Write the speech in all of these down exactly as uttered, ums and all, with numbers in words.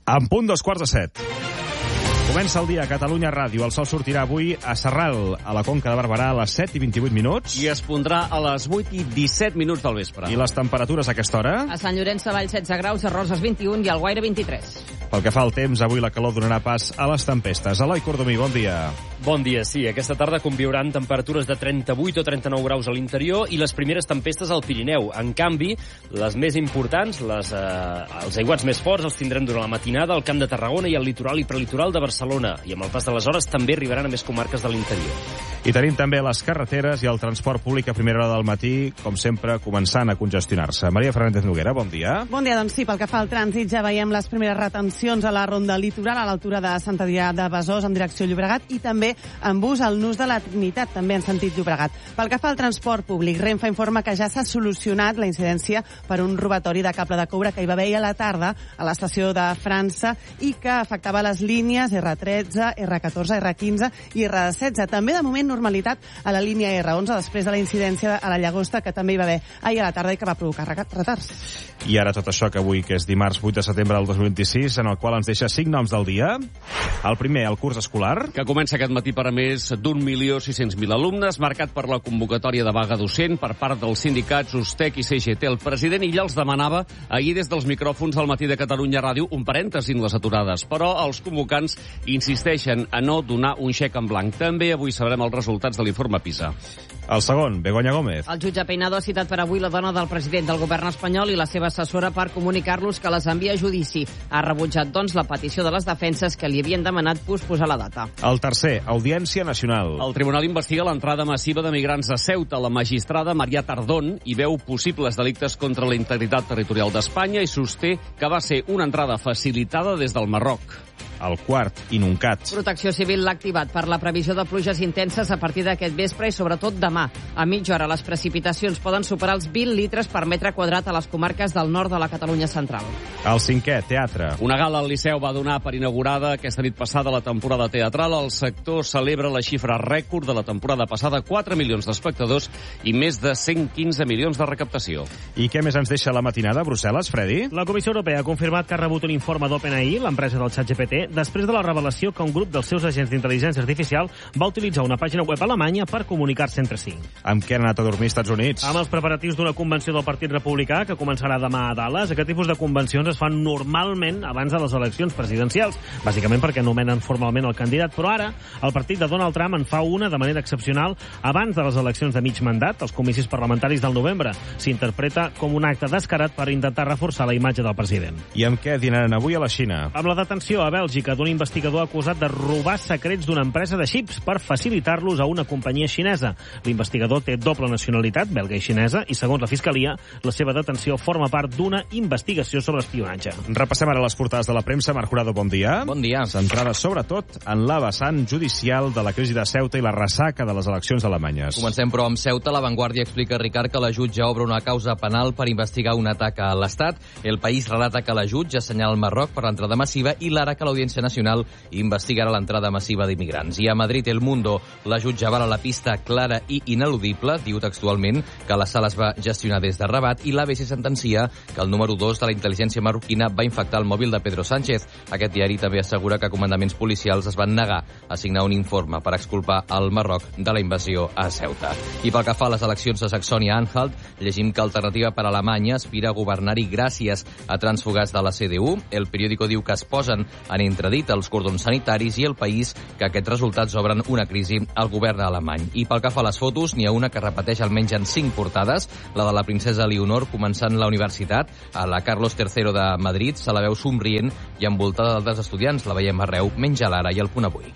En punt dos quarts de set. Comença el dia a Catalunya Ràdio. El sol sortirà avui a Sarral, a la Conca de Barberà, a les set i vint-i-vuit minuts. I es pondrà a les vuit i disset minuts del vespre. I les temperatures a aquesta hora? A Sant Llorenç Savall, setze graus, a Roses, vint i un, i al Guaire, vint-i-tres. Pel que fa al temps, avui la calor donarà pas a les tempestes. Eloi Cordomí, bon dia. Bon dia, sí. Aquesta tarda conviuran temperatures de trenta-vuit o trenta-nou graus a l'interior i les primeres tempestes al Pirineu. En canvi, les més importants, les, eh, els aiguats més forts, els tindrem durant la matinada al Camp de Tarragona i al litoral i prelitoral de Barcelona. I amb el pas de les hores també arribaran a més comarques de l'interior. I tenim també les carreteres i el transport públic a primera hora del matí, com sempre, començant a congestionar-se. Maria Fernández Noguera, bon dia. Bon dia, doncs sí, pel que fa al trànsit ja veiem les primeres retencions a la ronda litoral a l'altura de Sant Adrià de Besòs en direcció Llobregat i també en bus al Nus de la Trinitat, també en sentit Llobregat. Pel que fa al transport públic, Renfe informa que ja s'ha solucionat la incidència per un robatori de cable de coure que hi va haver a la tarda a l'estació de França i que afectava les línies erre tretze, erre catorze, erre quinze i erre setze. També, de moment, normalitat a la línia erre onze després de la incidència a la Llagosta que també hi va haver ahir a la tarda i que va provocar retards. I ara tot això que avui, que és dimarts vuit de setembre del dos mil vint-i-sis, en el qual ens deixa cinc noms del dia. El primer, el curs escolar. Que comença aquest matí per a més d'un milió sis-cents mil alumnes, marcat per la convocatòria de vaga docent per part dels sindicats Ustec i C G T. El president ja els demanava ahir des dels micròfons al matí de Catalunya Ràdio un parèntesi en les aturades, però els convocants insisteixen a no donar un xec en blanc. També avui sabrem els resultats de l'informe PISA. El segon, Begoña Gómez. El jutge Peinado ha citat per avui la dona del president del govern espanyol i la seva assessora per comunicar-los que les envia a judici. Ha rebutjat, doncs, la petició de les defenses que li havien demanat posposar la data. El tercer, Audiència Nacional. El tribunal investiga l'entrada massiva de migrants a Ceuta. La magistrada Maria Tardón hi veu possibles delictes contra la integritat territorial d'Espanya i sosté que va ser una entrada facilitada des del Marroc. El quart, Inuncat. Protecció Civil l'ha activat per la previsió de pluges intenses a partir d'aquest vespre i sobretot demà. A mitja hora les precipitacions poden superar els vint litres per metre quadrat a les comarques del nord de la Catalunya central. El cinquè, Teatre. Una gala al Liceu va donar per inaugurada aquesta nit passada la temporada teatral. El sector celebra la xifra rècord de la temporada passada, quatre milions d'espectadors i més de cent quinze milions de recaptació. I què més ens deixa la matinada a Brussel·les, Freddy? La Comissió Europea ha confirmat que ha rebut un informe d'OpenAI, l'empresa del ChatGPT, després de la revelació que un grup dels seus agents d'intel·ligència artificial va utilitzar una pàgina web alemanya per comunicar-se entre si. Amb què han anat a dormir als Estats Units? Amb els preparatius d'una convenció del Partit Republicà que començarà demà a Dallas. Aquest tipus de convencions es fan normalment abans de les eleccions presidencials, bàsicament perquè nomenen formalment el candidat, però ara el partit de Donald Trump en fa una de manera excepcional abans de les eleccions de mig mandat, els comicis parlamentaris del novembre. S'interpreta com un acte descarat per intentar reforçar la imatge del president. I amb què dinaran avui a la Xina? Amb la detenció a Bèlgica d'un investigador acusat de robar secrets d'una empresa de xips per facilitar-los a una companyia xinesa. L'investigador té doble nacionalitat, belga i xinesa, i segons la Fiscalia, la seva detenció forma part d'una investigació sobre espionatge. Repassem ara les portades de la premsa. Marc Jurado, bon dia. Bon dia. Centrada sobretot en la vessant judicial de la crisi de Ceuta i la ressaca de les eleccions alemanyes. Comencem, però, amb Ceuta. La Vanguardia explica, Ricard, que la jutge obre una causa penal per investigar un atac a l'Estat. El País relata que la jutge assenyala el Marroc per l'entrada massiva i l'Ara que l'Audiència Nacional investigarà l'entrada massiva d'immigrants. I a Madrid, El Mundo, la jutge avala la pista clara i ineludible, diu textualment que la sala es va gestionar des de Rabat, i l'A B C sentencia que el número dos de la intel·ligència marroquina va infectar el mòbil de Pedro Sánchez. Aquest diari també assegura que comandaments policials es van negar a signar un informe per exculpar el Marroc de la invasió a Ceuta. I pel que fa a les eleccions de Saxònia-Anhalt, llegim que Alternativa per Alemanya aspira a governar-hi gràcies a transfugats de la C D U. El periòdico diu que es posen en entredit els cordons sanitaris i El País que aquests resultats obren una crisi al govern alemany. I pel que fa a les fotos, n'hi ha una que repeteix almenys en cinc portades, la de la princesa Leonor començant la universitat, a la Carlos tercero de Madrid se la veu somrient i envoltada d'altres estudiants, la veiem arreu, menys a l'Ara i El Punt Avui.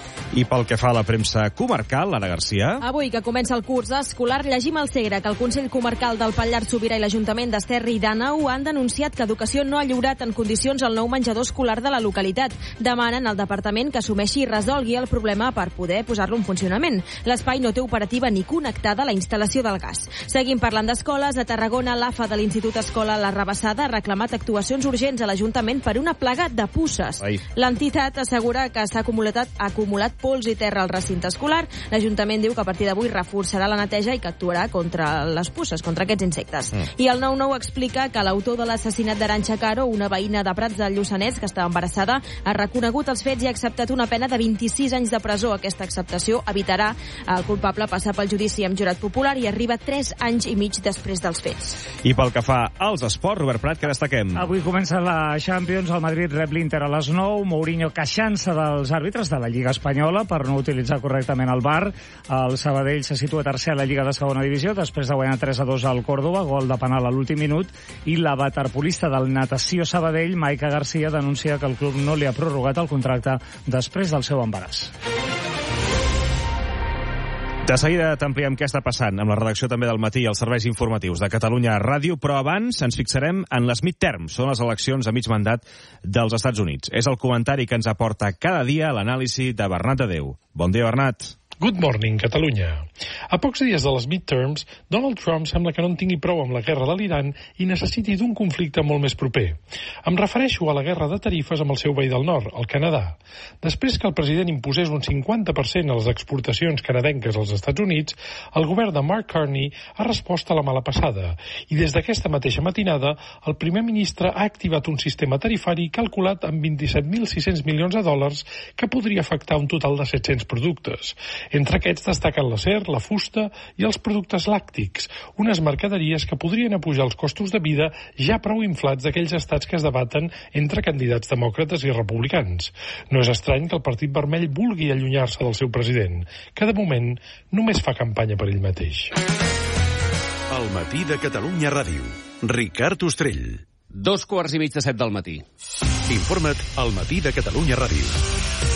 I pel que fa a la premsa comarcal, Lara Garcia. Avui, que comença el curs escolar, llegim al Segre que el Consell Comarcal del Pallars Sobirà i l'Ajuntament d'Esterri i d'Àneu han denunciat que Educació no ha lliurat en condicions el nou menjador escolar de la localitat. Demanen al departament que assumeixi i resolgui el problema per poder posar-lo en funcionament. L'espai no té operativa ni connectada a la instal·lació del gas. Seguim parlant d'escoles. A Tarragona, l'A F A de l'Institut Escola La Rabassada ha reclamat actuacions urgents a l'Ajuntament per una plaga de puces. L'entitat assegura que s'ha acumulat, acumulat pols i terra al recinte escolar. L'Ajuntament diu que a partir d'avui reforçarà la neteja i que actuarà contra les puces, contra aquests insectes. Mm. I el nou nou explica que l'autor de l'assassinat d'Arantxa Caro, una veïna de Prats de Lluçanès que estava embarassada, ha reconegut els fets i ha acceptat una pena de vint-i-sis anys de presó. Aquesta acceptació evitarà al culpable passar pel judici amb jurat popular i arriba tres anys i mig després dels fets. I pel que fa als esports, Robert Prat, què destaquem? Avui comença la Champions, el Madrid rep l'Inter a les nou, Mourinho queixant-se dels àrbitres de la Lliga Espanyola per no utilitzar correctament el V A R. El Sabadell se situa tercer a la Lliga de segona divisió, després de guanyar tres a dos al Córdoba, gol de penal a l'últim minut, i la waterpolista del Natació Sabadell, Maica Garcia, denuncia que el club no li ha prorrogat el contracte després del seu embaràs. De seguida t'ampliem què està passant amb la redacció també del Matí i els serveis informatius de Catalunya Ràdio, però abans ens fixarem en les midterms, són les eleccions a mig mandat dels Estats Units. És el comentari que ens aporta cada dia l'anàlisi de Bernat de Déu. Bon dia, Bernat. Good morning, Catalunya. A pocs dies de les midterms, Donald Trump sembla que no en tingui prou amb la guerra de l'Iran i necessiti d'un conflicte molt més proper. Em refereixo a la guerra de tarifes amb el seu veí del nord, el Canadà. Després que el president imposés un cinquanta per cent a les exportacions canadenques als Estats Units, el govern de Mark Carney ha respost a la mala passada i des d'aquesta mateixa matinada el primer ministre ha activat un sistema tarifari calculat amb vint-i-set mil sis-cents milions de dòlars que podria afectar un total de set-cents productes. Entre aquests destaquen l'acer, la fusta i els productes làctics, unes mercaderies que podrien apujar els costos de vida ja prou inflats d'aquells estats que es debaten entre candidats demòcrates i republicans. No és estrany que el Partit Vermell vulgui allunyar-se del seu president, que de moment només fa campanya per ell mateix. El matí de Catalunya Ràdio. Ricard Ostrell. Dos quarts i mig de set del matí. Informa't al Matí de Catalunya Ràdio.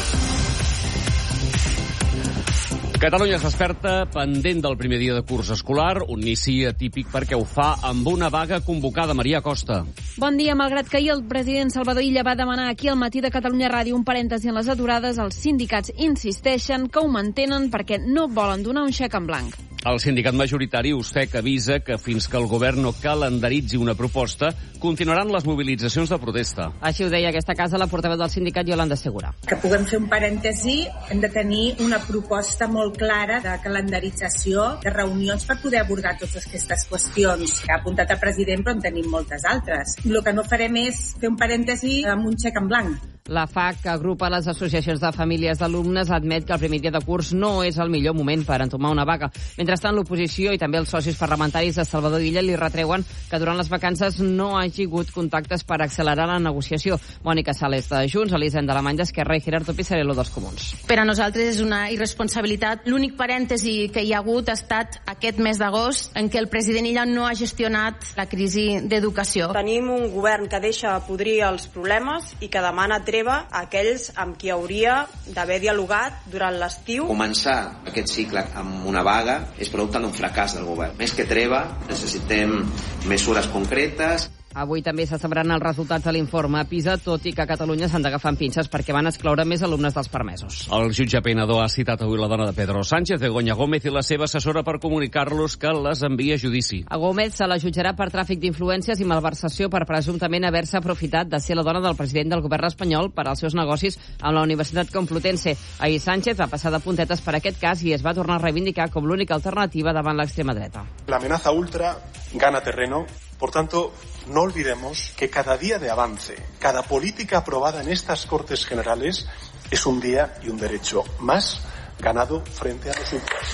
Catalunya es desperta pendent del primer dia de curs escolar, un inici atípic perquè ho fa amb una vaga convocada. Maria Costa. Bon dia. Malgrat que ahir el president Salvador Illa va demanar aquí al Matí de Catalunya Ràdio un parèntesi en les aturades, els sindicats insisteixen que ho mantenen perquè no volen donar un xec en blanc. El sindicat majoritari USTEC avisa que fins que el govern no calendaritzi una proposta, continuaran les mobilitzacions de protesta. Així ho deia aquesta casa la portaveu del sindicat, Yolanda Segura. Que puguem fer un parèntesi, hem de tenir una proposta molt clara de calendarització de reunions per poder abordar totes aquestes qüestions que ha apuntat el president, però en tenim moltes altres. El que no farem és fer un parèntesi amb un xec en blanc. La F A C, que agrupa les associacions de famílies d'alumnes, admet que el primer dia de curs no és el millor moment per entomar una vaga. Mentrestant, l'oposició i també els socis parlamentaris de Salvador Illa li retreuen que durant les vacances no hagi hagut contactes per accelerar la negociació. Mònica Sales de Junts, Elisenda Alemany d'Esquerra i Gerardo Pisarello dels Comuns. Per a nosaltres és una irresponsabilitat. L'únic parèntesi que hi ha hagut ha estat aquest mes d'agost en què el president Illa no ha gestionat la crisi d'educació. Tenim un govern que deixa podrir els problemes i que demana treva a aquells amb qui hauria d'haver dialogat durant l'estiu. Començar aquest cicle amb una vaga és producte d'un fracàs del govern. Més que treva, necessitem mesures concretes. Avui també se sabran els resultats de l'informe PISA, tot i que a Catalunya s'han d'agafar amb pinces perquè van excloure més alumnes dels permesos. El jutge penedor ha citat avui la dona de Pedro Sánchez, Begoña Gómez, i la seva assessora per comunicar-los que les envia a judici. A Gómez se la jutjarà per tràfic d'influències i malversació per presumptament haver-se aprofitat de ser la dona del president del govern espanyol per als seus negocis amb la Universitat Complutense. Ahir Sánchez va passar de puntetes per aquest cas i es va tornar a reivindicar com l'única alternativa davant l'extrema dreta. La amenaza ultra gana terreno. Por tanto, no olvidemos que cada día de avance, cada política aprobada en estas Cortes Generales es un día y un derecho más ganado frente a los ultras.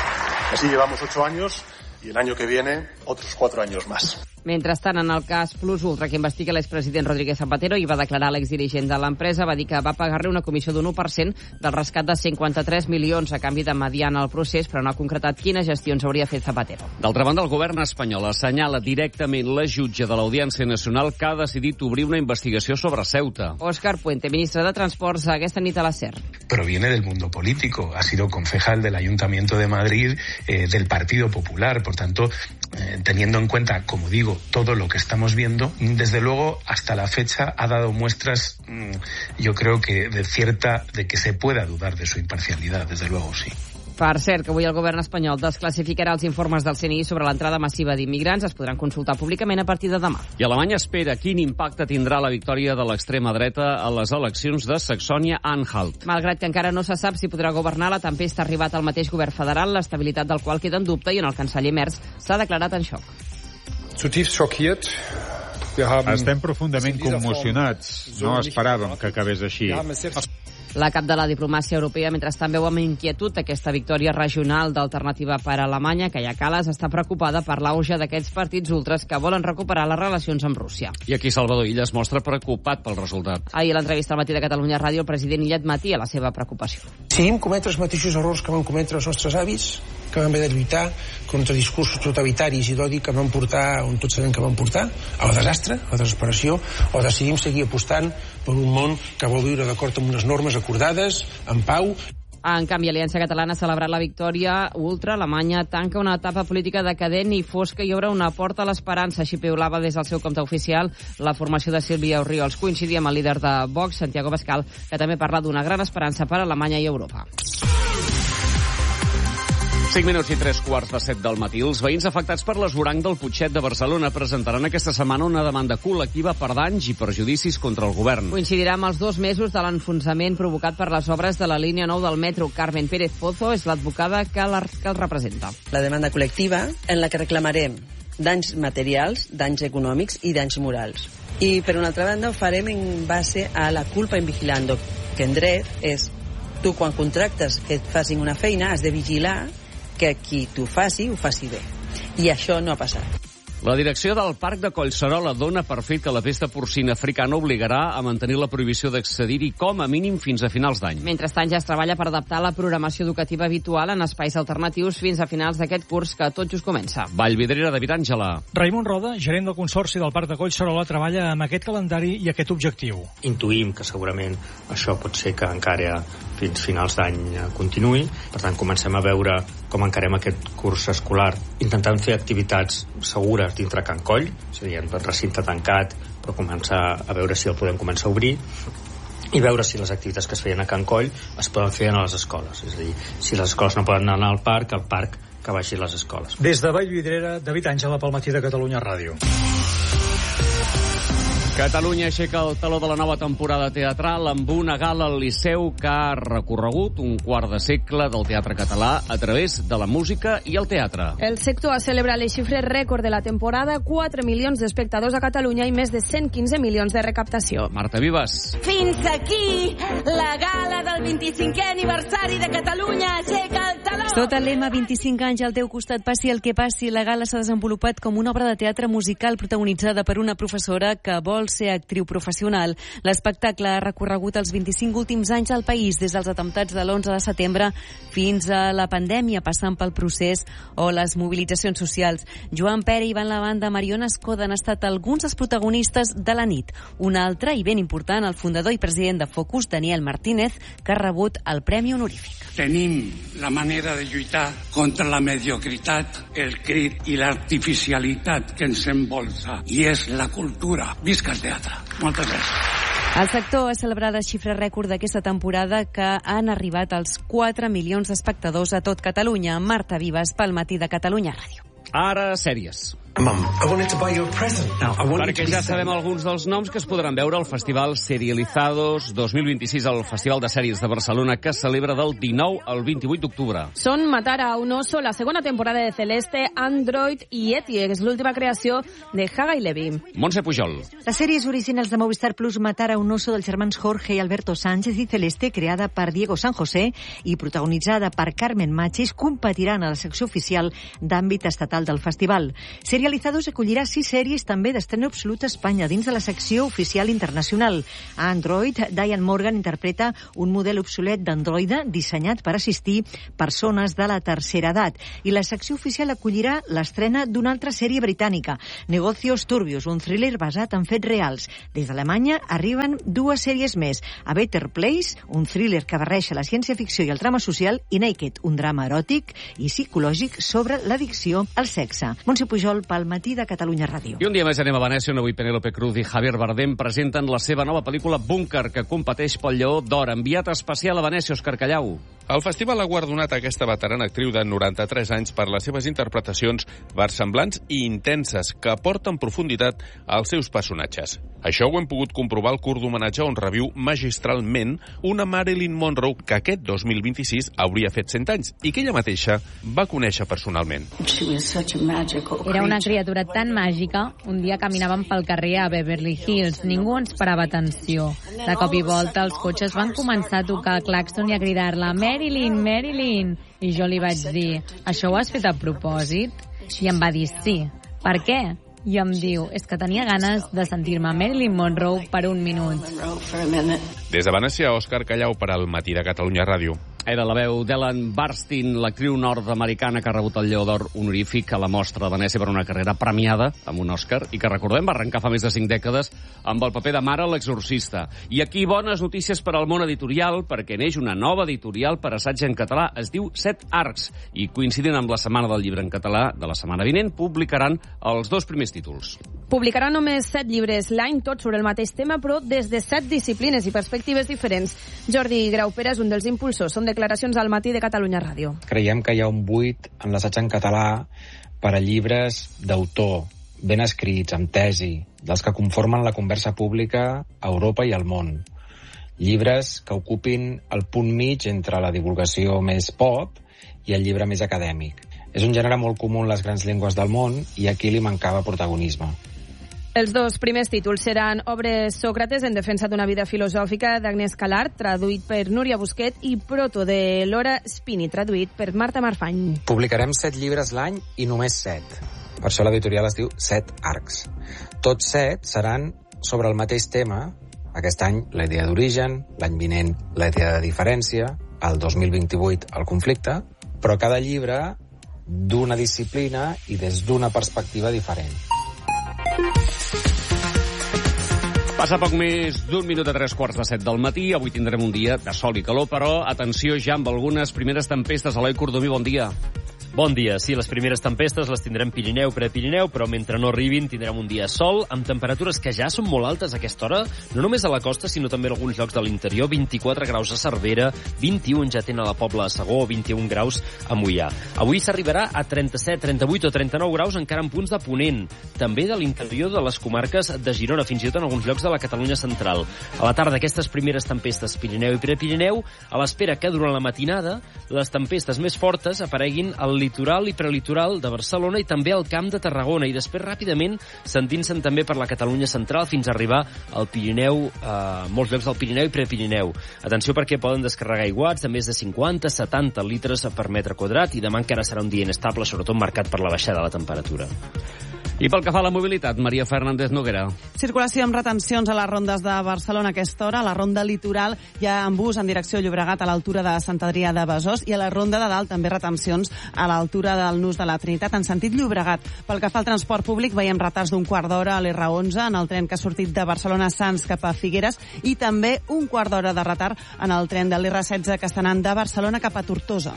Así llevamos ocho años y el año que viene otros cuatro años más. Mentrestant, en el cas Plus Ultra, que investiga l'expresident Rodríguez Zapatero i va declarar l'exdirigent de l'empresa, va dir que va pagar-li una comissió d'un u per cent del rescat de cinquanta-tres milions a canvi de mediar en el procés, però no ha concretat quines gestions hauria fet Zapatero. D'altra banda, el govern espanyol assenyala directament la jutge de l'Audiència Nacional que ha decidit obrir una investigació sobre Ceuta. Óscar Puente, ministre de Transports, aquesta nit a la SER. Proviene del mundo político, ha sido concejal del Ayuntamiento de Madrid, eh, del Partido Popular, por tanto, eh, teniendo en cuenta, como digo, todo lo que estamos viendo, desde luego hasta la fecha ha dado muestras, yo creo que de cierta, de que se pueda dudar de su imparcialidad, desde luego sí. Per cert, que avui el govern espanyol desclassificarà els informes del C N I sobre l'entrada massiva d'immigrants. Es podran consultar públicament a partir de demà. I Alemanya espera quin impacte tindrà la victòria de l'extrema dreta a les eleccions de Saxònia-Anhalt. Malgrat que encara no se sap si podrà governar, la tempesta ha arribat al mateix govern federal, l'estabilitat del qual queda en dubte i en el canceller Merz s'ha declarat en xoc. Zutiefst schockiert. Estem profundament commocionats. No esperàvem que acabés així. La cap de la diplomàcia europea, mentrestant, veu amb inquietud aquesta victòria regional d'Alternativa per a Alemanya, que ja Calas està preocupada per l'auge d'aquests partits ultres que volen recuperar les relacions amb Rússia. I aquí Salvador Illa es mostra preocupat pel resultat. Ahir a l'entrevista al Matí de Catalunya Ràdio, el president Illa admetia la seva preocupació. Seguim cometre els mateixos errors que van cometre els nostres avis, que vam haver de lluitar contra discursos totalitaris i d'odi que van portar, on tots sabem que van portar, al desastre, a la desesperació, o decidim seguir apostant per un món que vol viure d'acord amb unes normes acordades, en pau. En canvi, Aliança Catalana ha celebrat la victòria ultra. Alemanya tanca una etapa política decadent i fosca i obre una porta a l'esperança. Així piulava des del seu compte oficial la formació de Sílvia Orriols. Coincidia amb el líder de Vox, Santiago Abascal, que també parla d'una gran esperança per a Alemanya i Europa. cinc minuts i tres quarts de set del matí. Els veïns afectats per l'esvoranc del Putxet de Barcelona presentaran aquesta setmana una demanda col·lectiva per danys i perjudicis contra el govern. Coincidirà amb els dos mesos de l'enfonsament provocat per les obres de la línia nou del metro. Carmen Pérez Pozo és l'advocada que, la, que el representa. La demanda col·lectiva en la que reclamarem danys materials, danys econòmics i danys morals. I, per una altra banda, ho farem en base a la culpa in vigilando, que en dret és tu, quan contractes que et facin una feina, has de vigilar que qui t'ho faci, ho faci bé. I això no ha passat. La direcció del Parc de Collserola dona per fet que la pesta porcina africana obligarà a mantenir la prohibició d'accedir-hi com a mínim fins a finals d'any. Mentrestant, ja es treballa per adaptar la programació educativa habitual en espais alternatius fins a finals d'aquest curs que tot just comença. Vallvidrera, David Àngela. Raimon Roda, gerent del Consorci del Parc de Collserola, treballa amb aquest calendari i aquest objectiu. Intuïm que segurament això pot ser que encara fins finals d'any continuï. Per tant, comencem a veure com encarem aquest curs escolar, intentant fer activitats segures dintre Can Coll, és a dir, en recinte tancat, però començar a veure si el podem començar a obrir i veure si les activitats que es feien a Can Coll es poden fer a les escoles. És a dir, si les escoles no poden anar al parc, al parc que vagi a les escoles. Des de Vallvidrera, David Àngela pel Matí de Catalunya Ràdio. Catalunya aixeca el taló de la nova temporada teatral amb una gala al Liceu que ha recorregut un quart de segle del teatre català a través de la música i el teatre. El sector ha celebrat les xifres rècord de la temporada, quatre milions d'espectadors a Catalunya i més de cent quinze milions de recaptació. Marta Vives. Fins aquí la gala del vint-i-cinquè aniversari de Catalunya. Aixeca el taló! Sota el lema vint-i-cinc anys al teu costat, passi el que passi, la gala s'ha desenvolupat com una obra de teatre musical protagonitzada per una professora que vol ser actriu professional. L'espectacle ha recorregut els vint-i-cinc últims anys al país, des dels atemptats de l'onze de setembre fins a la pandèmia, passant pel procés o les mobilitzacions socials. Joan Pere, Ivan Lavanda, Mariona Escoda han estat alguns dels protagonistes de la nit. Un altre, i ben important, el fundador i president de Focus, Daniel Martínez, que ha rebut el Premi Honorífic. Tenim la manera de lluitar contra la mediocritat, el crit i l'artificialitat que ens envolta, i és la cultura. Visca el teatre. Moltes gràcies. El sector ha celebrat les xifres rècord d'aquesta temporada, que han arribat als quatre milions d'espectadors a tot Catalunya. Marta Vives, pel Matí de Catalunya Ràdio. Ara, sèries. Mom, I wanted to buy you a present. Now, I want Perquè ja sabem alguns dels noms que es podran veure al Festival Serializados dos mil vint-i-sis, al Festival de Sèries de Barcelona, que es celebra del dinou al vint-i-vuit d'octubre. Són Matar a un oso, la segona temporada de Celeste, Android i Eti, que és l'última creació de Haga i Levi. Montse Pujol. Les sèries originals de Movistar Plus, Matar a un oso, dels germans Jorge y Alberto Sánchez, i Celeste, creada per Diego San José i protagonitzada per Carmen Machis, competiran a la secció oficial d'àmbit estatal del festival. Serializados acollirà sis sèries també d'estreno absolut a Espanya dins de la secció oficial internacional. A Android, Diane Morgan interpreta un model obsolet d'androide dissenyat per assistir persones de la tercera edat. I la secció oficial acollirà l'estrena d'una altra sèrie britànica, Negocios Turbios, un thriller basat en fets reals. Des d'Alemanya arriben dues sèries més, A Better Place, un thriller que barreja la ciència-ficció i el drama social, i Naked, un drama eròtic i psicològic sobre l'addicció al sexe. Montse Pujol, pel Matí de Catalunya Ràdio. I un dia més anem a Venècia, on avui Penélope Cruz i Javier Bardem presenten la seva nova pel·lícula Búnquer, que competeix pel Lleó d'Or. Enviat especial a Venècia, Òscar Callau. El festival ha guardonat aquesta veterana actriu de noranta-tres anys per les seves interpretacions versemblants i intenses que aporten profunditat als seus personatges. Això ho hem pogut comprovar al curt d'homenatge on reviu magistralment una Marilyn Monroe que aquest dos mil vint-i-sis hauria fet cent anys i que ella mateixa va conèixer personalment. Era una criatura tan màgica. Un dia caminàvem pel carrer a Beverly Hills. Ningú ens parava atenció. De cop i volta els cotxes van començar a tocar el clàxon i a cridar-la Marilyn, Marilyn. I jo li vaig dir, això ho has fet a propòsit? I em va dir sí. Per què? I em diu, és que tenia ganes de sentir-me Marilyn Monroe per un minut. Des de Venècia, Òscar Callau per al Matí de Catalunya Ràdio. Era la veu d'Ellen Burstyn, l'actriu nord-americana que ha rebut el Lleó d'Or honorífic a la Mostra de Venècia per una carrera premiada amb un Òscar i que, recordem, va arrencar fa més de cinc dècades amb el paper de Mare l'exorcista. I aquí bones notícies per al món editorial, perquè neix una nova editorial per assaig en català. Es diu Set Arcs i, coincidint amb la Setmana del Llibre en Català de la setmana vinent, publicaran els dos primers títols. Publicarà només set llibres l'any, tots sobre el mateix tema, però des de set disciplines i perspectives diferents. Jordi Graupera és un dels impulsors. Són declaracions al Matí de Catalunya Ràdio. Creiem que hi ha un buit en l'assaig en català per a llibres d'autor, ben escrits, amb tesi, dels que conformen la conversa pública a Europa i al món. Llibres que ocupin el punt mig entre la divulgació més pop i el llibre més acadèmic. És un gènere molt comú en les grans llengües del món i aquí li mancava protagonisme. Els dos primers títols seran Obres Sòcrates en defensa d'una vida filosòfica d'Agnès Calart, traduït per Núria Busquet, i Proto de Laura Spini, traduït per Marta Marfany. Publicarem set llibres l'any i només set. Per això l'editorial es diu Set Arcs. Tots set seran sobre el mateix tema. Aquest any la idea d'origen, l'any vinent la idea de diferència, el dos mil vint-i-vuit el conflicte, però cada llibre d'una disciplina i des d'una perspectiva diferent. Passa poc més d'un minut a tres quarts de set del matí. Avui tindrem un dia de sol i calor, però atenció ja amb algunes primeres tempestes. Eloi Cordomí, bon dia. Bon dia. Sí, les primeres tempestes les tindrem Pirineu, Prepirineu, però mentre no arribin tindrem un dia sol, amb temperatures que ja són molt altes a aquesta hora, no només a la costa, sinó també en alguns llocs de l'interior. vint-i-quatre graus a Cervera, vint-i-un ja tenen a la Pobla de Segó, vint-i-un graus a Moià. Avui s'arribarà a trenta-set, trenta-vuit o trenta-nou graus encara en punts de Ponent, també de l'interior de les comarques de Girona, fins i tot en alguns llocs de la Catalunya central. A la tarda, aquestes primeres tempestes Pirineu i Prepirineu, a l'espera que durant la matinada les tempestes més fortes apareguin al litoral i prelitoral de Barcelona i també al Camp de Tarragona, i després ràpidament sentint-se'n també per la Catalunya central fins a arribar al Pirineu, a molts llocs del Pirineu i Prepirineu. Atenció perquè poden descarregar aiguats de més de cinquanta a setanta litres per metre quadrat, i demà encara serà un dia inestable, sobretot marcat per la baixada de la temperatura. I pel que fa a la mobilitat, Maria Fernández Noguera. Circulació amb retencions a les rondes de Barcelona a aquesta hora. A la ronda litoral hi ha en bus en direcció a Llobregat a l'altura de Sant Adrià de Besòs, i a la ronda de dalt també retencions a l'altura del Nus de la Trinitat en sentit Llobregat. Pel que fa al transport públic, veiem retards d'un quart d'hora a l'R onze en el tren que ha sortit de Barcelona Sants cap a Figueres, i també un quart d'hora de retard en el tren de l'R setze que està anant de Barcelona cap a Tortosa.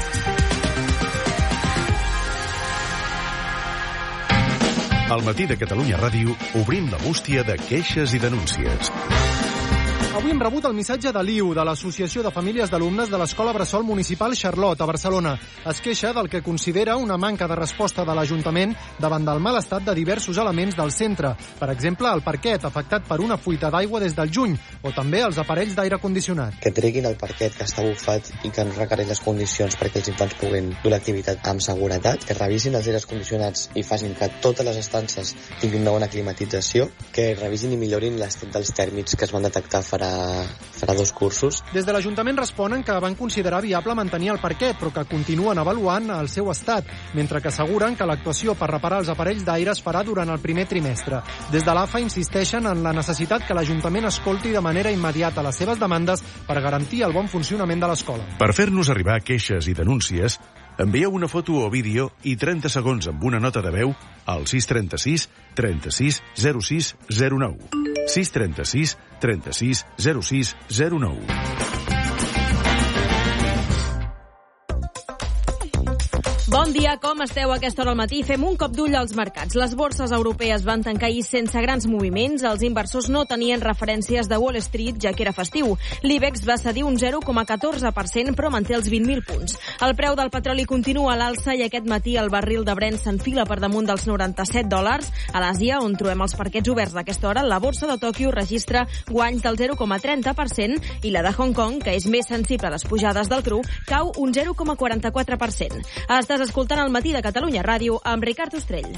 Al Matí de Catalunya Ràdio obrim la bústia de queixes i denúncies. Avui hem rebut el missatge de l'I U, de l'Associació de Famílies d'Alumnes de l'Escola Bressol Municipal Charlotte, a Barcelona. Es queixa del que considera una manca de resposta de l'Ajuntament davant del mal estat de diversos elements del centre. Per exemple, el parquet, afectat per una fuita d'aigua des del juny, o també els aparells d'aire condicionat. Que treguin el parquet, que està bufat i que no requereix les condicions perquè els infants puguin dur l'activitat amb seguretat, que revisin els aires condicionats i facin que totes les estances tinguin una bona climatització, que revisin i millorin l'estat dels tèrmics que es van detectar farà farà dos cursos. Des de l'Ajuntament responen que van considerar viable mantenir el parquet, però que continuen avaluant el seu estat, mentre que asseguren que l'actuació per reparar els aparells d'aire es farà durant el primer trimestre. Des de l'A F A insisteixen en la necessitat que l'Ajuntament escolti de manera immediata les seves demandes per garantir el bon funcionament de l'escola. Per fer-nos arribar queixes i denúncies, envieu una foto o vídeo i trenta segons amb una nota de veu al sis trenta sis trenta sis zero sis zero nou. sis trenta sis trenta sis zero sis zero nou. Bon Bon dia, com esteu a aquesta hora al matí? Fem un cop d'ull als mercats. Les borses europees van tancar ahir sense grans moviments. Els inversors no tenien referències de Wall Street, ja que era festiu. L'IBEX va cedir un zero coma catorze per cent, però manté els vint mil punts. El preu del petroli continua a l'alça i aquest matí el barril de Brent s'enfila per damunt dels noranta-set dòlars. A l'Àsia, on trobem els parquets oberts d'aquesta hora, la borsa de Tòquio registra guanys del zero coma trenta per cent i la de Hong Kong, que és més sensible a les pujades del cru, cau un zero coma quaranta-quatre per cent. Estàs escoltant el Matí de Catalunya Ràdio amb Ricard Ostrell.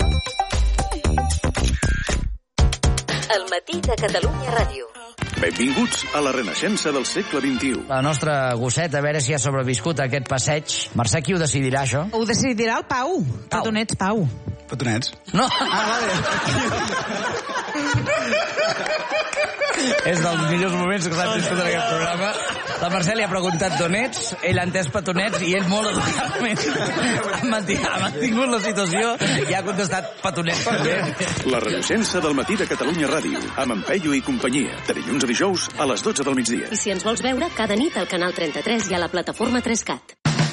El Matí de Catalunya Ràdio. Benvinguts a la renaixença del segle vint-i-u. La nostra gosseta, a veure si ha sobreviscut a aquest passeig. Mercè, qui ho decidirà, això? Ho decidirà el Pau. Pau. Petonets, Pau. Petonets? No. Ah, vale. És dels millors moments que s'han viscut en aquest programa. La Mercè li ha preguntat d'on ets, ell ha entès petonets i ell molt educadament ha mantingut, ha mantingut la situació i ha contestat petonets també. La renaixença del Matí de Catalunya Ràdio, amb en Peyu i companyia, de dilluns a dijous a les dotze del migdia. I si ens vols veure, cada nit al canal trenta-tres i a la plataforma tres cat.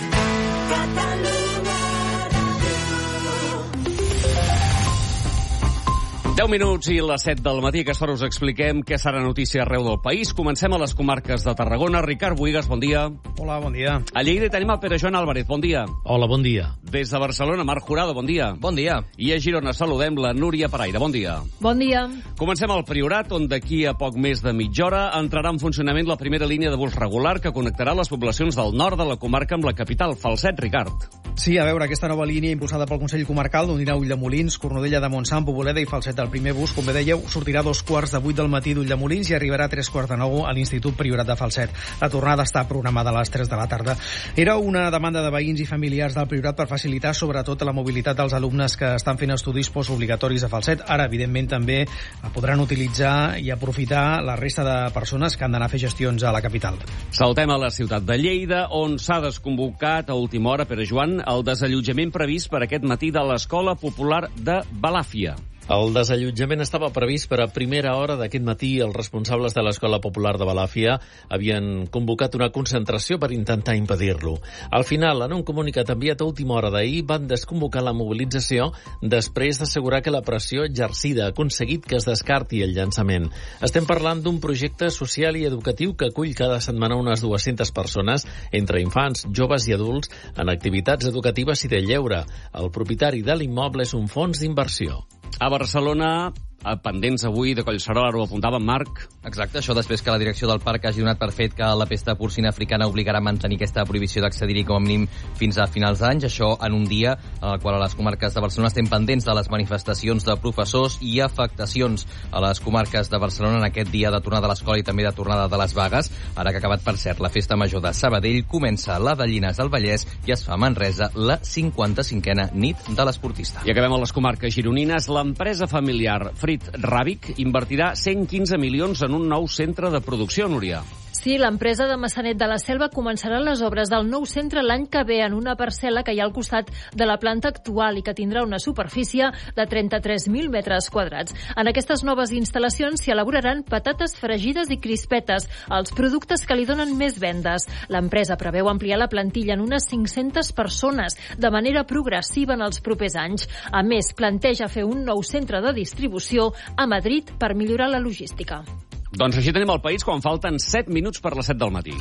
deu minuts i les set del matí. Aquesta hora us expliquem què serà notícia arreu del país. Comencem a les comarques de Tarragona. Ricard Buigas, bon dia. Hola, bon dia. A Lleida tenim el Pere Joan Álvarez, bon dia. Hola, bon dia. Des de Barcelona, Marc Jurado, bon dia. Bon dia. I a Girona saludem la Núria Paraire, bon dia. Bon dia. Comencem al Priorat, on d'aquí a poc més de mitja hora entrarà en funcionament la primera línia de bus regular que connectarà les poblacions del nord de la comarca amb la capital, Falset, Ricard. Sí, a veure, aquesta nova línia impulsada pel Consell Comarcal d'unirà Ulldemolins, Cornudella de Montsant, Poboleda i Falset. El primer bus, com bé dèieu, sortirà a dos quarts de vuit del matí d'Ulldemolins i arribarà a tres quarts de nou a l'Institut Priorat de Falset. La tornada està programada a les tres de la tarda. Era una demanda de veïns i familiars del Priorat per facilitar sobretot la mobilitat dels alumnes que estan fent estudis postobligatoris a Falset. Ara, evidentment, també podran utilitzar i aprofitar la resta de persones que han d'anar a fer gestions a la capital. Saltem a la ciutat de Lleida, on s'ha desconvocat a última hora, Pere Joan, el desallotjament previst per aquest matí de l'Escola Popular de Balàfia. El desallotjament estava previst per a primera hora d'aquest matí. Els responsables de l'Escola Popular de Balàfia havien convocat una concentració per intentar impedir-lo. Al final, en un comunicat enviat a última hora d'ahir, van desconvocar la mobilització després d'assegurar que la pressió exercida ha aconseguit que es descarti el llançament. Estem parlant d'un projecte social i educatiu que acull cada setmana unes dues-centes persones, entre infants, joves i adults, en activitats educatives i de lleure. El propietari de l'immoble és un fons d'inversió. A Barcelona, pendents avui de Collserola, ara ho apuntava en Marc. Exacte, això després que la direcció del parc hagi donat per fet que la pesta porcina africana obligarà a mantenir aquesta prohibició d'accedir-hi com a mínim fins a finals d'any. Això en un dia en el qual a les comarques de Barcelona estem pendents de les manifestacions de professors i afectacions a les comarques de Barcelona en aquest dia de tornada a l'escola i també de tornada de les vagues. Ara que ha acabat, per cert, la festa major de Sabadell, comença la de Llinars del Vallès i es fa a Manresa la cinquanta-cinquena nit de l'esportista. I acabem a les comarques gironines. L'empresa familiar Frit Ràbic invertirà cent quinze milions en un nou centre de producció, Núria. Sí, l'empresa de Massanet de la Selva començarà les obres del nou centre l'any que ve en una parcel·la que hi ha al costat de la planta actual i que tindrà una superfície de trenta-tres mil metres quadrats. En aquestes noves instal·lacions s'hi elaboraran patates fregides i crispetes, els productes que li donen més vendes. L'empresa preveu ampliar la plantilla en unes cinc-centes persones de manera progressiva en els propers anys. A més, planteja fer un nou centre de distribució a Madrid per millorar la logística. Doncs així tenim el país quan falten set minuts per les set del matí.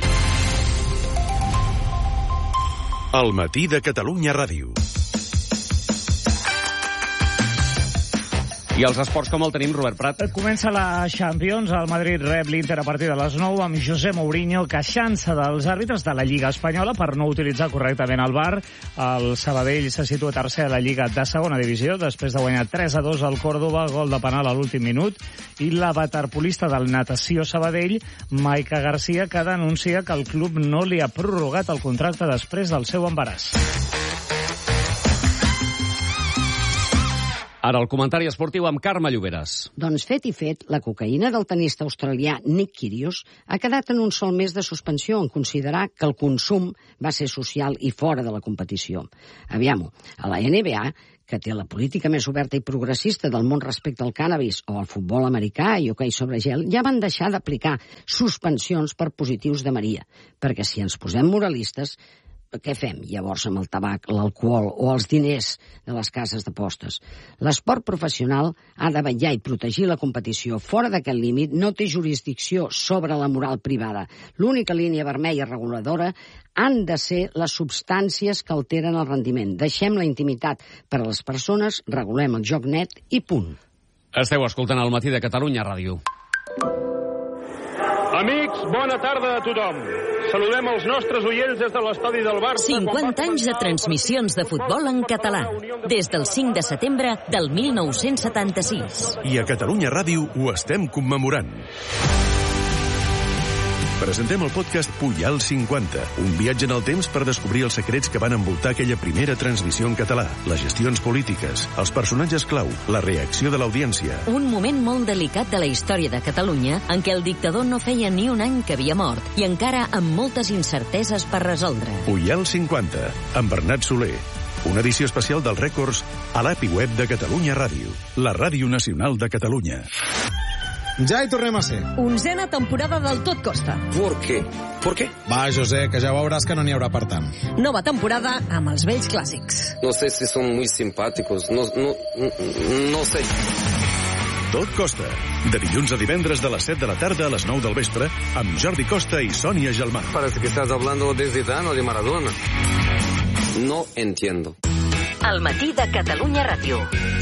El Matí de Catalunya Ràdio. I els esports com el tenim, Robert Prat? Comença la Champions. El Madrid rep l'Inter a partir de les nou amb José Mourinho queixant-se dels àrbitres de la Lliga Espanyola per no utilitzar correctament el V A R. El Sabadell se situa tercer a la Lliga de segona divisió després de guanyar tres a dos al Córdoba, gol de penal a l'últim minut. I la waterpolista del Natació Sabadell, Maica Garcia, que denuncia que el club no li ha prorrogat el contracte després del seu embaràs. Ara el comentari esportiu amb Carme Lloberes. Doncs fet i fet, la cocaïna del tenista australià Nick Kyrgios ha quedat en un sol mes de suspensió en considerar que el consum va ser social i fora de la competició. Aviam-ho, a la N B A, que té la política més oberta i progressista del món respecte al cànnabis, o al futbol americà i hoquei sobre gel, ja van deixar d'aplicar suspensions per positius de Maria, perquè si ens posem moralistes, què fem llavors amb el tabac, l'alcohol o els diners de les cases d'apostes? L'esport professional ha de vetllar i protegir la competició. Fora d'aquest límit no té jurisdicció sobre la moral privada. L'única línia vermella reguladora han de ser les substàncies que alteren el rendiment. Deixem la intimitat per a les persones, regulem el joc net i punt. Esteu escoltant el Matí de Catalunya Ràdio. Amics, bona tarda a tothom. Saludem els nostres oients des de l'estadi del Barça. cinquanta anys de transmissions de futbol en català. Des del cinc de setembre del mil nou-cents setanta-sis. I a Catalunya Ràdio ho estem commemorant. Presentem el podcast Pujal cinquanta, un viatge en el temps per descobrir els secrets que van envoltar aquella primera transmissió en català, les gestions polítiques, els personatges clau, la reacció de l'audiència. Un moment molt delicat de la història de Catalunya en què el dictador no feia ni un any que havia mort i encara amb moltes incerteses per resoldre. Pujal cinquanta, amb Bernat Soler. Una edició especial dels rècords a l'A P I web de Catalunya Ràdio, la ràdio nacional de Catalunya. Ja hi tornem a ser. Onzena temporada del Tot Costa. ¿Por qué? ¿Por qué? Va, José, que ja veuràs que no n'hi haurà per tant. Nova temporada amb els vells clàssics. No sé si son muy simpáticos, no, no, no sé. Tot Costa, de dilluns a divendres de les set de la tarda a les nou del vespre, amb Jordi Costa i Sònia Gelmà. Parece que estás hablando de Zidane o de Maradona. No entiendo. El Matí de Catalunya Ràdio.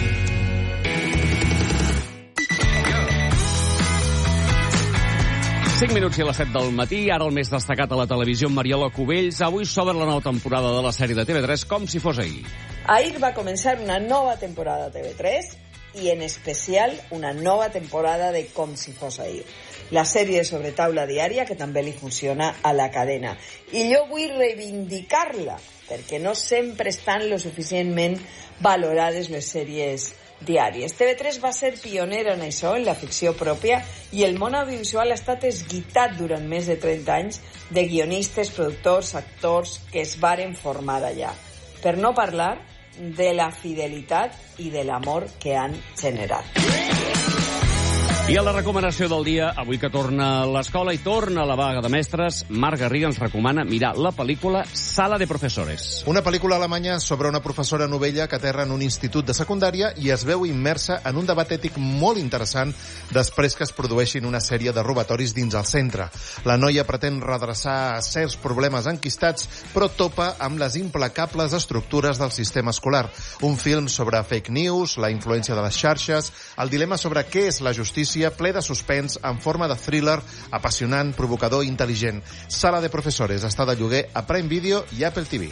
cinc minuts i a les set del matí, ara el més destacat a la televisió amb Mariola Cubells. Avui s'obre la nova temporada de la sèrie de T V tres com si fos ahir. Ahir va començar una nova temporada de T V tres i en especial una nova temporada de Com si fos ahir. La sèrie sobre taula diària que també li funciona a la cadena. I jo vull reivindicar-la perquè no sempre estan lo suficientment valorades les sèries diàries. T V tres va ser pionera en això, en la ficció pròpia, i el món audiovisual ha estat esguitat durant més de trenta anys de guionistes, productors, actors que es varen formar allà. Per no parlar de la fidelitat i de l'amor que han generat. I a la recomanació del dia, avui que torna a l'escola i torna la vaga de mestres, Marc Garriga ens recomana mirar la pel·lícula Sala de Profesores. Una pel·lícula alemanya sobre una professora novella que aterra en un institut de secundària i es veu immersa en un debat ètic molt interessant després que es produeixin una sèrie de robatoris dins el centre. La noia pretén redreçar certs problemes enquistats, però topa amb les implacables estructures del sistema escolar. Un film sobre fake news, la influència de les xarxes, el dilema sobre què és la justícia, ple de suspens en forma de thriller apassionant, provocador i intel·ligent. Sala de Profesores està de lloguer a Prime Video i Apple T V.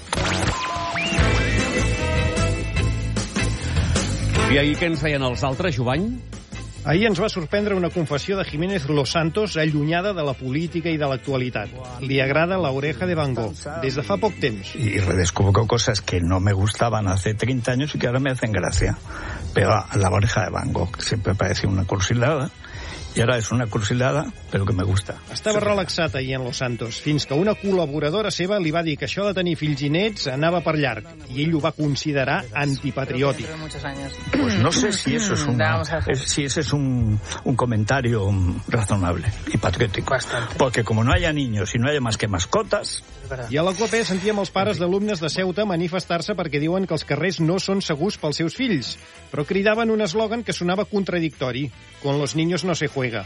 I ahir què ens feien els altres, Jovany? Ahir ens va sorprendre una confessió de Jiménez Los Santos allunyada de la política i de l'actualitat. Li agrada La oreja de Van Gogh, des de fa poc temps. Y redescubro cosas que no me gustaban hace treinta años y que ahora me hacen gracia. Pero La oreja de Van Gogh siempre parecía una cursilada. I ara és una cursilada, però que me gusta. Estava relaxat ahir en Los Santos, fins que una col·laboradora seva li va dir que això de tenir fills i nets anava per llarg, i ell ho va considerar antipatriòtic. Pues no sé si eso es, una, es, si ese es un, un comentario razonable y patriótico. Bastante. Porque como no haya niños y no haya más que mascotas... I a la COPE sentíem els pares d'alumnes de Ceuta manifestar-se perquè diuen que els carrers no són segurs pels seus fills, però cridaven un eslògan que sonava contradictori: con los niños no se juega.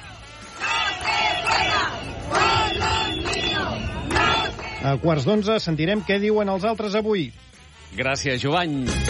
A quarts d'onze sentirem què diuen els altres avui. Gràcies, Jovany.